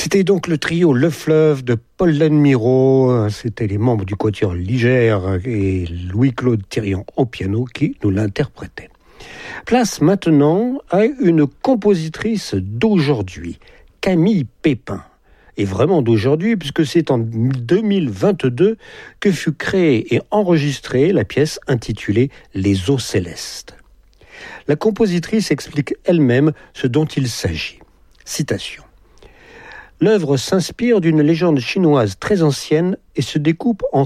C'était donc le trio Le Fleuve de Paul Lannemiro, c'était les membres du quatuor Ligère et Louis-Claude Thirion au piano qui nous l'interprétaient. Place maintenant à une compositrice d'aujourd'hui, Camille Pépin. Et vraiment d'aujourd'hui, puisque c'est en 2022 que fut créée et enregistrée la pièce intitulée « Les eaux célestes ». La compositrice explique elle-même ce dont il s'agit. Citation. L'œuvre s'inspire d'une légende chinoise très ancienne et se découpe en